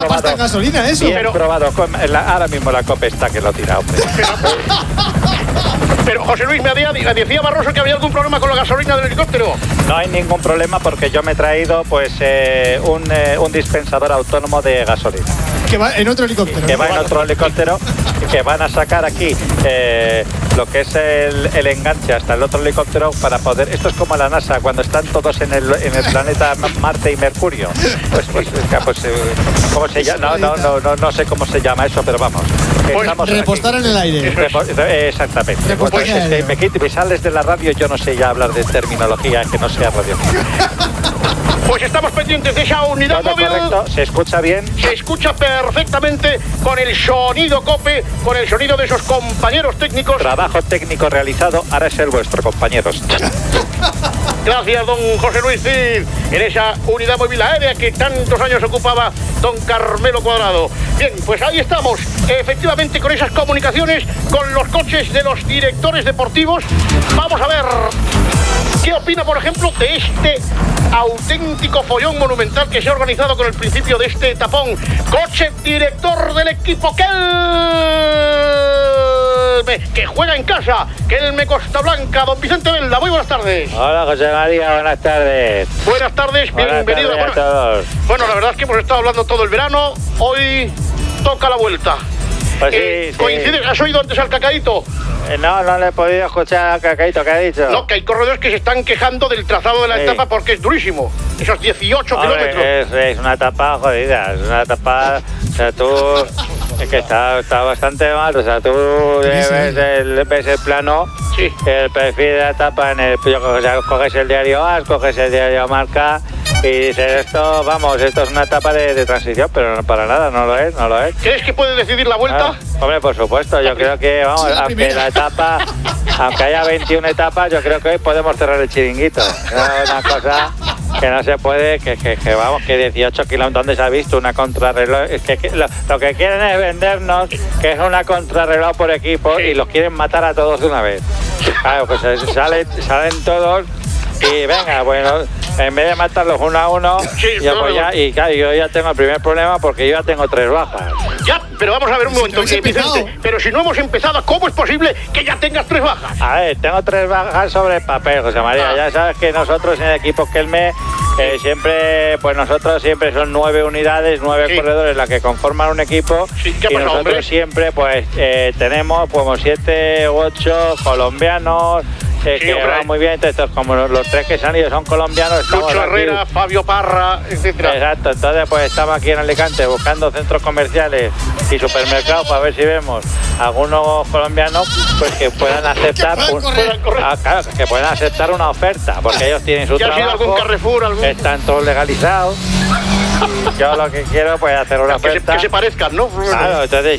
pasta en gasolina, eso. Bien probado. Ahora mismo la COPE está que lo tira, hombre. Pero José Luis, me decía Barroso que había algún problema con la gasolina del helicóptero. No hay ningún problema porque yo me he traído pues un dispensador autónomo de gasolina. Que va en otro helicóptero. Que va en otro helicóptero, que van a sacar aquí lo que es el enganche hasta el otro helicóptero para poder... Esto es como la NASA, cuando están todos en el planeta Marte y Mercurio. ¿Cómo se llama? No sé cómo se llama eso, pero vamos. Repostar en el aire. Exactamente. Me sales de la radio, yo no sé ya hablar de terminología que no sea radio. Pues estamos pendientes de esa unidad móvil. Correcto. ¿Se escucha bien? Se escucha perfectamente con el sonido COPE, con el sonido de esos compañeros técnicos. Trabajo técnico realizado, ahora es el vuestro, compañeros. Gracias, don José Luis Cid, en esa unidad móvil aérea que tantos años ocupaba don Carmelo Cuadrado. Bien, pues ahí estamos, efectivamente, con esas comunicaciones con los coches de los directores deportivos. Vamos a ver qué opina, por ejemplo, de este auténtico follón monumental que se ha organizado con el principio de este tapón. Coche director del equipo Kelme, que juega en casa, Kelme Costa Blanca. Don Vicente Velda, muy buenas tardes. Hola, José María, buenas tardes. Buenas tardes, bienvenido. A todos. Bueno, la verdad es que hemos estado hablando todo el verano, hoy toca la vuelta. Pues sí. ¿Coincides? ¿Has oído antes al Cacaíto? No le he podido escuchar al Cacaíto, ¿qué ha dicho? No, que hay corredores que se están quejando del trazado de la etapa porque es durísimo. Esos 18 kilómetros. Es una etapa jodida, es una etapa... O sea, tú... Es que está bastante mal, o sea, tú ves el plano, sí, el perfil de la etapa, coges el diario AS, coges el diario Marca y dices, esto es una etapa de transición, pero no, para nada, no lo es. ¿Crees que puede decidir la vuelta? Hombre, por supuesto, yo creo que, aunque haya 21 etapas, yo creo que hoy podemos cerrar el chiringuito. Es una cosa que no se puede, que 18 kilómetros, ¿dónde se ha visto una contrarreloj? Es que lo que quieren es vendernos que es una contrarreloj por equipo y los quieren matar a todos de una vez. Claro, pues salen todos y venga, bueno, en vez de matarlos uno a uno, yo ya tengo el primer problema porque yo ya tengo 3 bajas. Ya, pero vamos a ver un momento, Vicente, pero si no hemos empezado, ¿cómo es posible que ya tengas 3 bajas? A ver, tengo 3 bajas sobre el papel, José María. Ya sabes que nosotros en el equipo Kelme nosotros siempre son 9 unidades, 9 corredores las que conforman un equipo. Sí, ¿qué ha y pasado, nosotros hombre? Siempre tenemos 7 u 8 colombianos que van muy bien. Entonces, como los 3 que se han ido son colombianos, Lucho Herrera, Fabio Parra, etcétera. Exacto, entonces pues estamos aquí en Alicante buscando centros comerciales y supermercados para ver si vemos algunos colombianos pues que puedan aceptar que puedan aceptar una oferta, porque ellos tienen su trabajo, algún Carrefour, están todos legalizados. Yo lo que quiero pues hacer una oferta que se parezcan, ¿no? Claro, entonces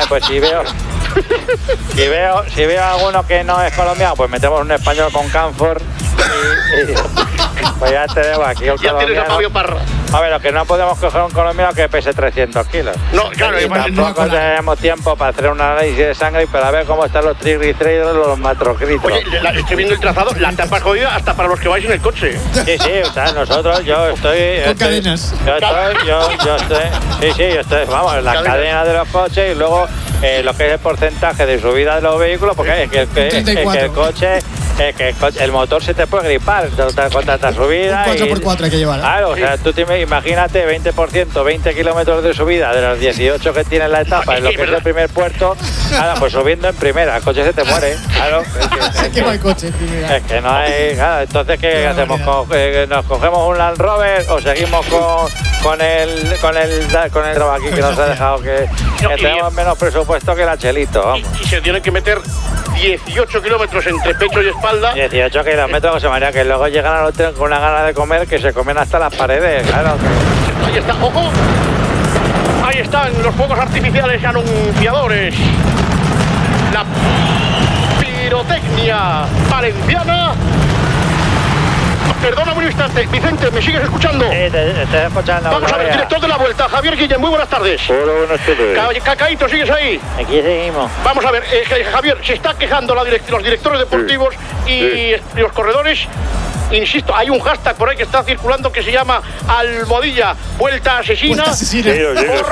si veo alguno que no es colombiano, pues metemos un español con Canfor y pues ya tenemos aquí un colombiano. Ya tienes a Fabio Parra. A ver, lo que no podemos coger un colombiano que pese 300 kilos. No, claro. Tampoco tenemos tiempo para hacer un análisis de sangre y para ver cómo están los triglicéridos, los macrocritros. Oye, estoy viendo el trazado, la etapa es jodida hasta para los que vais en el coche. Sí, o sea, yo estoy... Con cadenas. Yo estoy, vamos, en la cadena de los coches y luego lo que es el porcentaje de subida de los vehículos, porque es que el coche... el motor se te puede gripar con tanta subida. Un 4x4 hay que llevar. Claro, o sea, tú imagínate 20%, 20 kilómetros de subida de las 18 que tiene la etapa en lo que es el primer puerto. Claro, pues subiendo en primera, el coche se te muere. Claro, es que no hay coche en primera. Es que no hay. Claro, entonces, ¿qué hacemos? ¿Nos cogemos un Land Rover o seguimos con el trabajo aquí que nos ha dejado que tenemos menos presupuesto que el Chelito? Vamos. Y se tienen que meter 18 kilómetros entre pecho y espalda. 18 kilómetros, José María, que luego llegan al hotel con una gana de comer que se comen hasta las paredes, claro. Ahí está, ojo. Ahí están los fuegos artificiales anunciadores. La pirotecnia valenciana. Perdona un instante, Vicente, ¿me sigues escuchando? Sí, te estoy escuchando. Vamos a ver, director de la Vuelta, Javier Guillén, muy buenas tardes. Hola, buenas tardes. Cacaíto, ¿sigues ahí? Aquí seguimos. Vamos a ver, Javier, se está quejando los directores deportivos y los corredores. Insisto, hay un hashtag por ahí que está circulando que se llama Almohadilla Vuelta Asesina.